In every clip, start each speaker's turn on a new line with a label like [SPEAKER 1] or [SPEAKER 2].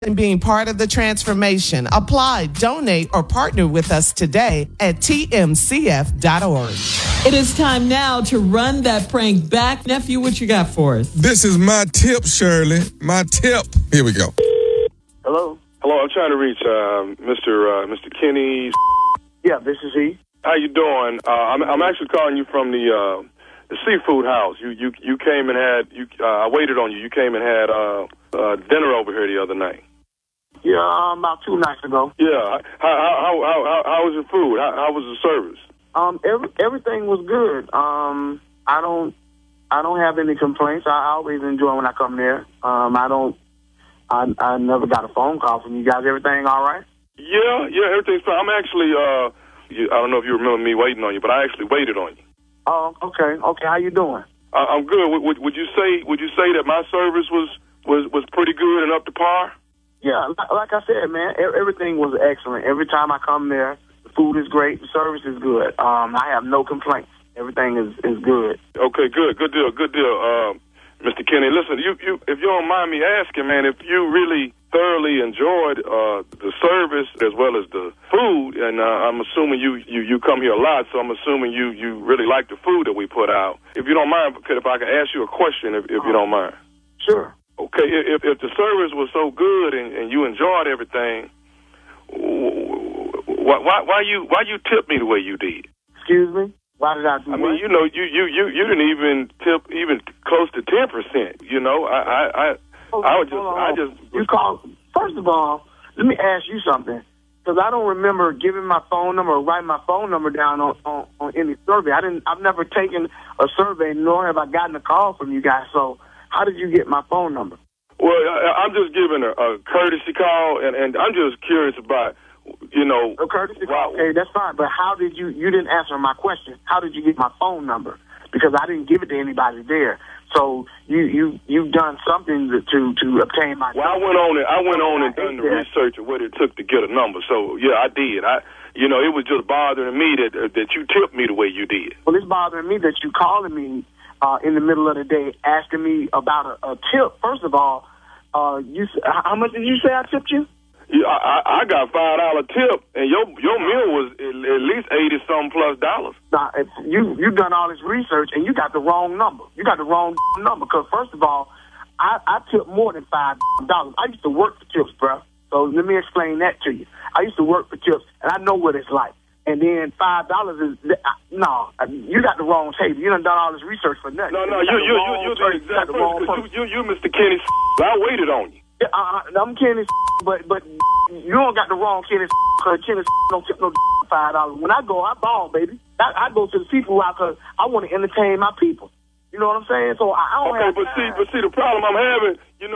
[SPEAKER 1] and being part of the transformation. Apply, donate, or partner with us today at tmcf.org.
[SPEAKER 2] It is time now to run that prank back. Nephew, what you got for us?
[SPEAKER 3] This is my tip, Shirley. My tip. Here we go.
[SPEAKER 4] Hello?
[SPEAKER 5] Hello, I'm trying to reach Mr. Kenny.
[SPEAKER 4] Yeah, this is he.
[SPEAKER 5] How you doing? I'm actually calling you from the seafood house. You came and had I waited on you. You came and had dinner over here the other night.
[SPEAKER 4] Yeah, about 2 nights ago.
[SPEAKER 5] Yeah. How was your food? How was the service?
[SPEAKER 4] Everything was good. I don't have any complaints. I always enjoy when I come there. I never got a phone call from you guys. Everything all right?
[SPEAKER 5] Yeah, everything's fine. I'm actually I don't know if you remember me waiting on you, but I actually waited on you.
[SPEAKER 4] Oh, okay. How you doing?
[SPEAKER 5] I'm good. Would you say that my service was pretty good and up to par?
[SPEAKER 4] Yeah, like I said, man, everything was excellent. Every time I come there, the food is great, the service is good. I have no complaints. Everything is good.
[SPEAKER 5] Okay, good deal. Mr. Kenny, listen, you if you don't mind me asking, man, if you really thoroughly enjoyed the service as well as the food, and I'm assuming you come here a lot, so I'm assuming you really like the food that we put out. If you don't mind, if I could ask you a question, if you don't mind.
[SPEAKER 4] Sure.
[SPEAKER 5] Okay, if the service was so good and you enjoyed everything, why you tip me the way you did?
[SPEAKER 4] Excuse me? Why did I do that?
[SPEAKER 5] I mean, you didn't even tip even close to 10%. You know,
[SPEAKER 4] You called. First of all, let me ask you something, because I don't remember giving my phone number or writing my phone number down on any survey. I've never taken a survey, nor have I gotten a call from you guys. So how did you get my phone number?
[SPEAKER 5] Well, I'm just giving a courtesy call, and I'm just curious about,
[SPEAKER 4] A courtesy call? Okay, that's fine. But how did you didn't answer my question. How did you get my phone number? Because I didn't give it to anybody there. So you've done something to obtain my.
[SPEAKER 5] Well, I went on and done the research of what it took to get a number. So yeah, I did. It was just bothering me that you tipped me the way you did.
[SPEAKER 4] Well, it's bothering me that you calling me in the middle of the day asking me about a tip. First of all, how much did you say I tipped you?
[SPEAKER 5] Yeah, I got $5 tip, and your meal was at least $80-something+.
[SPEAKER 4] Now, if you've done all this research, and you got the wrong number. You got the wrong number, because first of all, I tip more than $5. I used to work for tips, bro. So let me explain that to you. I used to work for tips, and I know what it's like. And then $5 is no. You got the wrong table. You done all this research for nothing.
[SPEAKER 5] No, you're the exact person. You Mr. Kenny. I waited on you.
[SPEAKER 4] Yeah, I'm Kenny, but you don't got the wrong Kenny, because Kenny don't tip no $5. When I go, I ball, baby. I go to the seafood house because I want to entertain my people. You know what I'm saying? So I don't have time.
[SPEAKER 5] But see, the problem I'm having,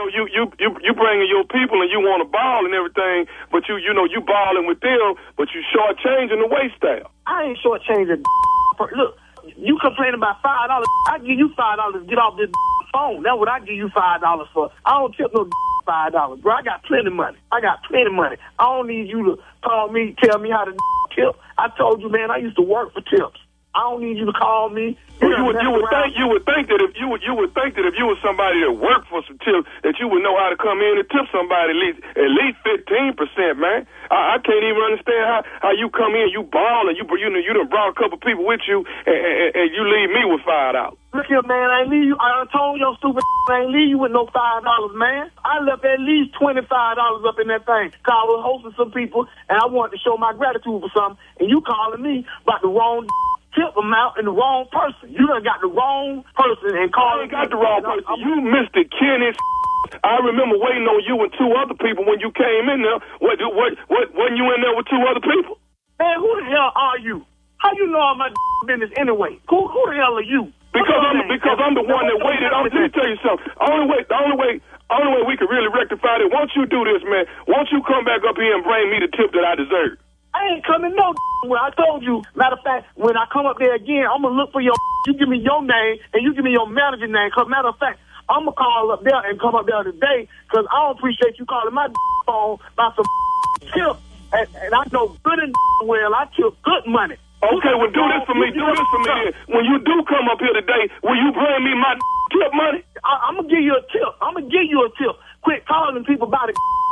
[SPEAKER 5] you bringing your people and you want to ball and everything, but you balling with them, but you shortchanging the waist style. I
[SPEAKER 4] ain't shortchanging. Look, you complain about $5. I give you $5 to get off this phone. That's what I give you $5 for. I don't tip no $5, bro. I got plenty of money. I don't need you to call me, tell me how to tip. I told you, man, I used to work for tips. I don't need you to call me.
[SPEAKER 5] Well, you would think that if you were somebody that worked for some tips, that you would know how to come in and tip somebody at least 15%, man. I can't even understand how you come in, you ball, and you done brought a couple people with you, and you leave me with $5.
[SPEAKER 4] Look here, man, I told your stupid I ain't leave you with no $5, man. I left at least $25 up in that thing. Cause I was hosting some people, and I wanted to show my gratitude for something, and you calling me about the wrong tip amount and the wrong person. You done got the wrong person and calling.
[SPEAKER 5] I ain't got the wrong person. You Mr. Kenny. I remember waiting on you and 2 other people when you came in there. What wasn't you in there with 2 other people?
[SPEAKER 4] Man, who the hell are you? How you know all my business anyway? Who the hell are you?
[SPEAKER 5] Because I'm the one that waited. Let me tell you something. The only way we can really rectify it, once you do this, man, once you come back up here and bring me the tip that I deserve.
[SPEAKER 4] I ain't coming no when I told you. Matter of fact, when I come up there again, I'm going to look for your you give me your name and you give me your manager name. Because matter of fact, I'm going to call up there and come up there today because I don't appreciate you calling my phone about some tip. And I know good and well I tip good money.
[SPEAKER 5] Okay, well, do this for me. Then. When you do come up here today, will you bring me my tip money?
[SPEAKER 4] I'm going to give you a tip. Quit calling people about it.